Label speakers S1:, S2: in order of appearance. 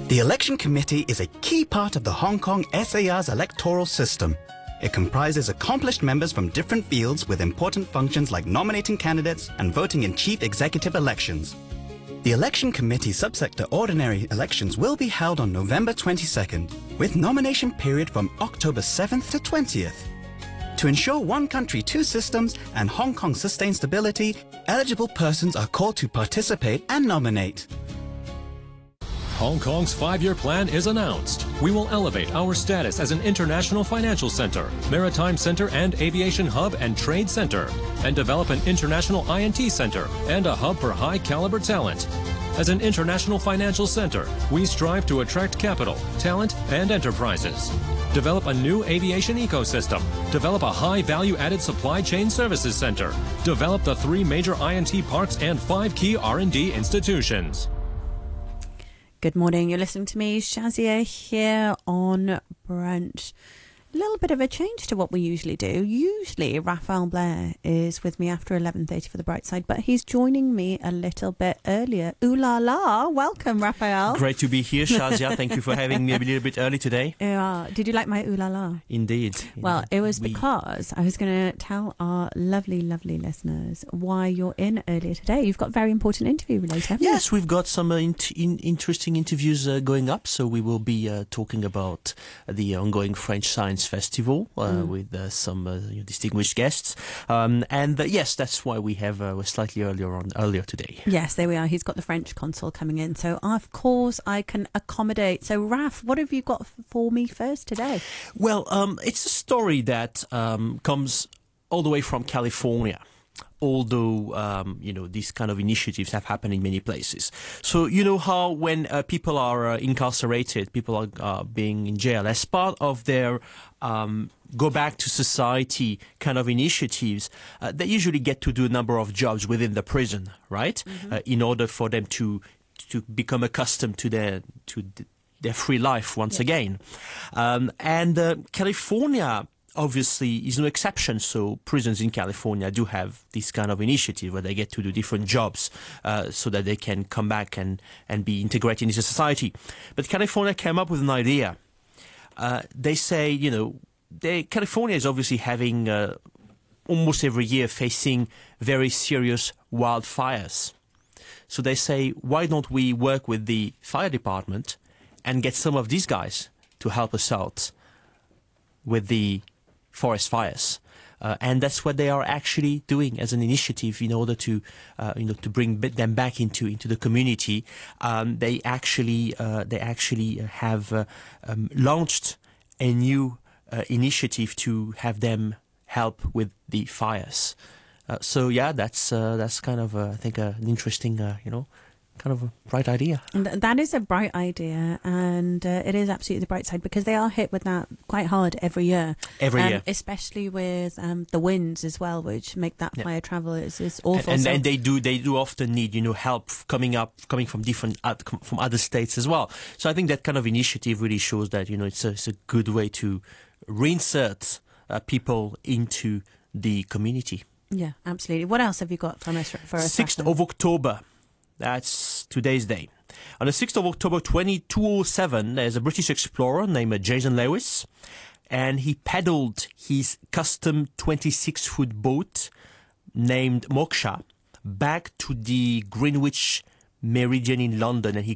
S1: The Election Committee is a key part of the Hong Kong SAR's electoral system. It comprises accomplished members from different fields with important functions like nominating candidates and voting in chief executive elections. The Election Committee subsector ordinary elections will be held on November 22nd, with nomination period from October 7th to 20th. To ensure one country, two systems and Hong Kong's sustained stability, eligible persons are called to participate and nominate.
S2: Hong Kong's 5-year plan is announced. We will elevate our status as an international financial center, maritime center and aviation hub and trade center, and develop an international INT center and a hub for high-caliber talent. As an international financial center, we strive to attract capital, talent, and enterprises. Develop a new aviation ecosystem. Develop a high-value-added supply chain services center. Develop the 3 major INT parks and 5 key R&D institutions.
S3: Good morning. You're listening to me, Shazia, here on Brunch. A little bit of a change to what we usually do. Usually, Raphael Blair is with me after 11:30 for The Bright Side, but he's joining me a little bit earlier. Ooh la la. Welcome, Raphael.
S4: Great to be here, Shazia. Thank you for having me a little bit early today.
S3: Yeah. Did you like my ooh la la?
S4: Indeed.
S3: Well, it was because I was going to tell our lovely, lovely listeners why you're in earlier today. You've got a very important interview later, haven't you?
S4: Yes, we've got some interesting interviews going up. So we will be talking about the ongoing French Science Festival with some distinguished guests. Yes, that's why we have we're slightly earlier today.
S3: Yes, there we are. He's got the French consul coming in. So, of course, I can accommodate. So, Raf, what have you got for me first today?
S4: Well, it's a story that comes all the way from California. Although, these kind of initiatives have happened in many places. So, you know how when people are incarcerated, people are being in jail, as part of their go back to society kind of initiatives, they usually get to do a number of jobs within the prison, right? Mm-hmm. In order for them to become accustomed to their free life once again. California obviously is no exception. So prisons in California do have this kind of initiative where they get to do different jobs so that they can come back and be integrated into society. But California came up with an idea. They say, California is obviously having almost every year facing very serious wildfires. So they say, why don't we work with the fire department and get some of these guys to help us out with the forest fires, and that's what they are actually doing as an initiative in order to, to bring them back into the community. They actually have launched a new initiative to have them help with the fires. That's kind of I think an interesting kind of a bright idea.
S3: That is a bright idea, and it is absolutely the bright side because they are hit with that quite hard every year. Especially with the winds as well, which make that fire travel is awful.
S4: And they do often need help coming from from other states as well. So I think that kind of initiative really shows that it's a good way to reinsert people into the community.
S3: Yeah, absolutely. What else have you got from us for us?
S4: 6th of October. That's today's day. On the 6th of October 2207, there's a British explorer named Jason Lewis, and he paddled his custom 26-foot boat named Moksha back to the Greenwich Meridian in London, and he